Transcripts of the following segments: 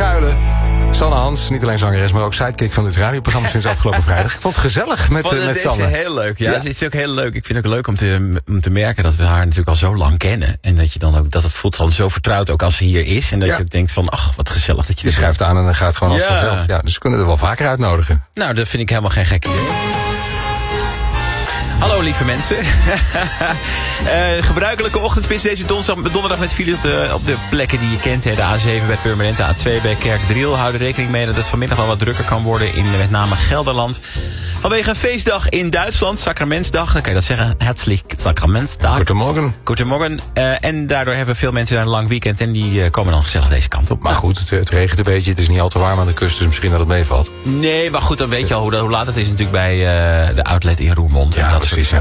Schuilen. Sanne Hans, niet alleen zangeres, maar ook sidekick van dit radioprogramma sinds afgelopen vrijdag. Ik vond het gezellig met Sanne. Het is heel leuk. Ja, het is ook heel leuk. Ik vind het ook leuk om te merken dat we haar natuurlijk al zo lang kennen. En dat je dan ook, dat het voelt dan zo vertrouwd ook als ze hier is. En dat je ook denkt van, ach, wat gezellig dat je er schuift aan en dan gaat het gewoon als vanzelf. Ja, dus we kunnen er wel vaker uitnodigen. Nou, dat vind ik helemaal geen gek idee. Hallo lieve mensen. Gebruikelijke ochtendspits deze donderdag met file op de plekken die je kent. Hè. De A7 bij Purmerend, de A2 bij Kerkdriel. Hou er rekening mee dat het vanmiddag wel wat drukker kan worden in met name Gelderland. Vanwege een feestdag in Duitsland, Sacramentsdag. Dan kan je dat zeggen, Herzlich Sacramentsdag. Goedemorgen. Goedemorgen. En daardoor hebben veel mensen een lang weekend en die komen dan gezellig deze kant op. Maar goed, het regent een beetje. Het is niet al te warm aan de kust, dus misschien dat het meevalt. Nee, maar goed, dan weet je al hoe laat het is natuurlijk bij de outlet in Roermond. Ja, dat precies.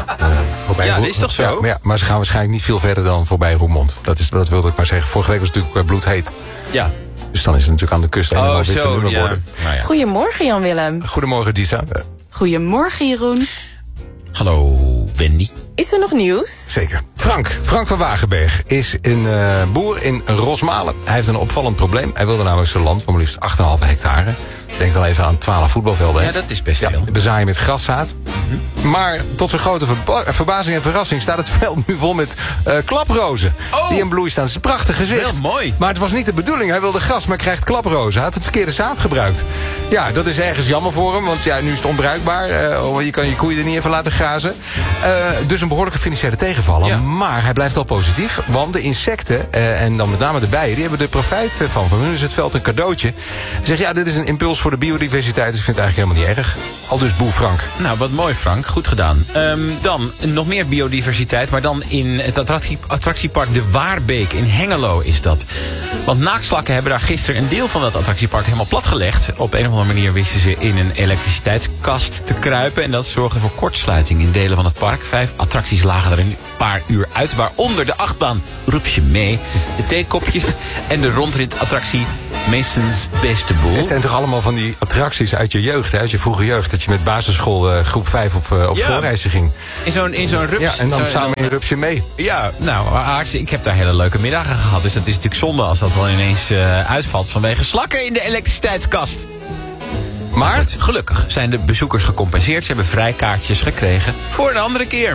Dat is toch zo? Maar ze gaan waarschijnlijk niet veel verder dan voorbij Roermond. Dat wilde ik maar zeggen. Vorige week was het natuurlijk bloedheet. Ja. Dus dan is het natuurlijk aan de kust helemaal weer te doen worden. Nou ja. Goedemorgen Jan-Willem. Goedemorgen Disa. Goedemorgen Jeroen. Hallo Wendy. Is er nog nieuws? Zeker. Frank van Wagenberg is een boer in Rosmalen. Hij heeft een opvallend probleem. Hij wilde namelijk zijn land van maar liefst 8,5 hectare. Denk dan even aan 12 voetbalvelden. Ja, dat is best veel. Bezaaien met graszaad. Maar tot zijn grote verbazing en verrassing staat het veld nu vol met klaprozen. Die in bloei staan. Het is een prachtig gezicht. Heel mooi. Maar het was niet de bedoeling. Hij wilde gras, maar krijgt klaprozen. Hij had het verkeerde zaad gebruikt. Ja, dat is ergens jammer voor hem. Want ja, nu is het onbruikbaar. Je kan je koeien er niet even laten grazen. Dus een behoorlijke financiële tegenvaller. Ja. Maar hij blijft al positief. Want de insecten, en dan met name de bijen, die hebben er profijt van. Voor hun is het veld een cadeautje. Hij zegt, ja, dit is een impuls voor de biodiversiteit. Dus ik vind het eigenlijk helemaal niet erg. Al dus boer Frank. Nou, wat mooi Frank. Goed gedaan. Dan nog meer biodiversiteit. Maar dan in het attractiepark De Waarbeek in Hengelo is dat. Want naaktslakken hebben daar gisteren een deel van dat attractiepark helemaal platgelegd. Op een of andere manier wisten ze in een elektriciteitskast te kruipen. En dat zorgde voor kortsluiting in delen van het park. 5 attracties lagen er een paar uur uit. Waaronder de achtbaan Roepje Mee, de theekopjes en de rondritattractie Mason's Beste Boel. Het zijn toch allemaal van die attracties uit je jeugd, hè? Uit je vroege jeugd. Dat je met basisschool groep 5 op schoolreizen ging. In zo'n rups. Ja, en dan samen in een rupsje mee. Ja, nou, ik heb daar hele leuke middagen gehad. Dus dat is natuurlijk zonde als dat wel ineens uitvalt vanwege slakken in de elektriciteitskast. Maar goed, gelukkig zijn de bezoekers gecompenseerd. Ze hebben vrijkaartjes gekregen voor een andere keer.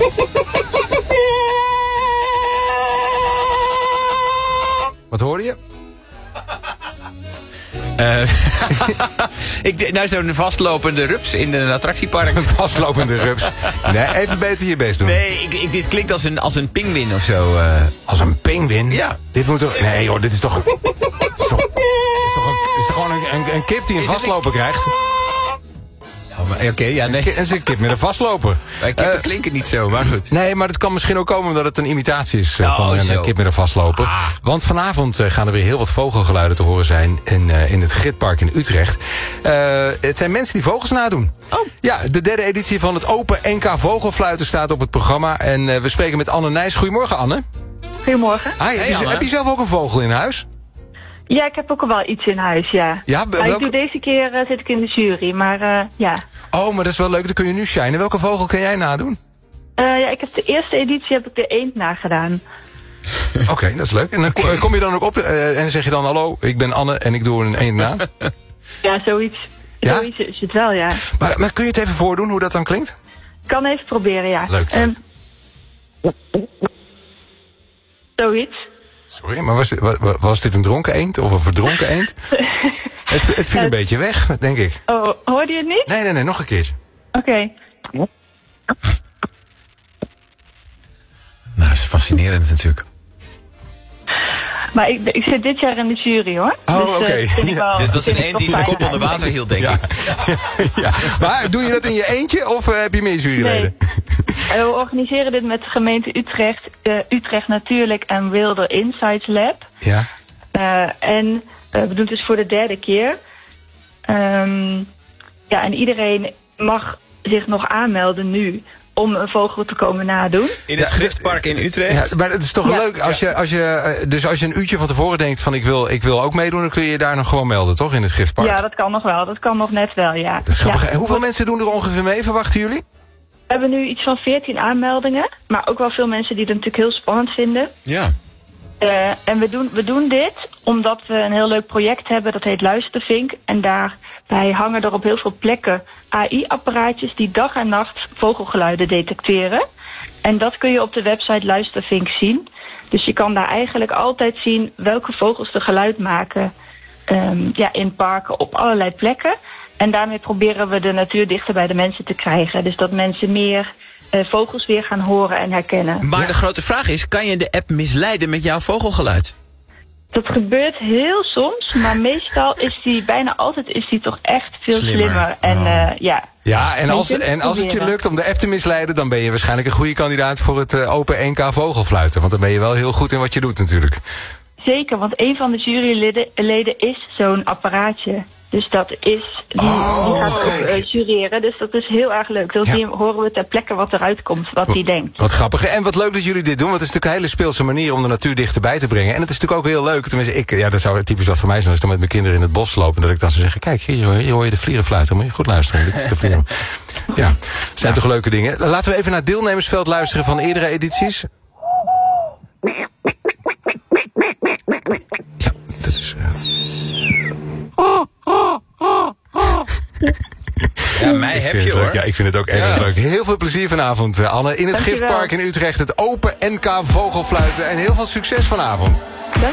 Wat hoorde je? Zo'n vastlopende rups in een attractiepark. Een vastlopende rups. Nee, even beter je best doen. Nee, dit klinkt als een pinguïn of zo. Als een pinguïn? Ja. Dit moet toch... Nee hoor, dit is toch... Dit is toch gewoon een kip die een vastloper krijgt? Oké, ja, nee. Het is een kip met een vastloper. Kippen klinken niet zo, maar goed. Nee, maar het kan misschien ook komen omdat het een imitatie is van een kip met een vastloper. Want vanavond gaan er weer heel wat vogelgeluiden te horen zijn in het Gridpark in Utrecht. Het zijn mensen die vogels nadoen. Oh. Ja, de derde editie van het Open NK Vogelfluiten staat op het programma. En we spreken met Anne Nijs. Goedemorgen, Anne. Goedemorgen. Heb je zelf ook een vogel in huis? Ja, ik heb ook wel iets in huis, ja. Ik doe deze keer zit ik in de jury, maar ja. Oh, maar dat is wel leuk, dan kun je nu shinen. Welke vogel kan jij nadoen? Ik heb de eerste editie de eend nagedaan. Oké, dat is leuk. En dan kom je dan ook op en zeg je dan, hallo, ik ben Anne en ik doe een eend na? Ja, zoiets. Ja? Zoiets is het wel, ja. Maar kun je het even voordoen hoe dat dan klinkt? Ik kan even proberen, ja. Leuk. Zoiets. Sorry, maar was dit een dronken eend of een verdronken eend? Het viel een beetje weg, denk ik. Oh, hoorde je het niet? Nee, nog een keertje. Oké. Nou, dat is fascinerend natuurlijk. Maar ik zit dit jaar in de jury, hoor. Oh, dus, oké. Dit was een eend die zijn kop onder water hield, denk ik. Ja. Maar doe je dat in je eentje of heb je meer juryleden? Nee. We organiseren dit met de gemeente Utrecht, Utrecht Natuurlijk en Wilder Insights Lab. Ja. En we doen het dus voor de derde keer. En iedereen mag zich nog aanmelden nu om een vogel te komen nadoen. In het Gridpark in Utrecht? Ja, maar het is toch leuk als je een uurtje van tevoren denkt van ik wil ook meedoen, dan kun je je daar nog gewoon melden, toch? In het Gridpark? Ja, dat kan nog wel. Dat kan nog net wel, ja. Dat is grappig. Ja. Hoeveel mensen doen er ongeveer mee, verwachten jullie? We hebben nu iets van 14 aanmeldingen. Maar ook wel veel mensen die het natuurlijk heel spannend vinden. Ja. En we doen dit omdat we een heel leuk project hebben, dat heet Luistervink. En daarbij hangen er op heel veel plekken AI-apparaatjes die dag en nacht vogelgeluiden detecteren. En dat kun je op de website Luistervink zien. Dus je kan daar eigenlijk altijd zien welke vogels er geluid maken in parken op allerlei plekken. En daarmee proberen we de natuur dichter bij de mensen te krijgen. Dus dat mensen meer vogels weer gaan horen en herkennen. Maar de grote vraag is, kan je de app misleiden met jouw vogelgeluid? Dat gebeurt heel soms, maar meestal bijna altijd is die toch echt veel slimmer. En Ja, en als het je lukt om de app te misleiden, dan ben je waarschijnlijk een goede kandidaat voor het Open NK vogelfluiten. Want dan ben je wel heel goed in wat je doet natuurlijk. Zeker, want een van de juryleden is zo'n apparaatje. Dus dat is, die gaat ook jureren. Dus dat is heel erg leuk. Dan horen we ter plekke wat eruit komt, wat hij denkt. Wat grappig. En wat leuk dat jullie dit doen. Want het is natuurlijk een hele speelse manier om de natuur dichterbij te brengen. En het is natuurlijk ook heel leuk. Tenminste, dat zou typisch wat voor mij zijn als ik dan met mijn kinderen in het bos loop. En dat ik dan zou zeggen, kijk, hier hoor je de vlieren fluiten. Moet je goed luisteren. Dit is de vlieren. Ja, het zijn toch leuke dingen. Laten we even naar het deelnemersveld luisteren van eerdere edities. Ja, dat is... Ja, mij heb je hoor. Ja, ik vind het ook erg leuk. Heel veel plezier vanavond, Anne. In het Giftpark in Utrecht, het Open NK vogelfluiten. En heel veel succes vanavond.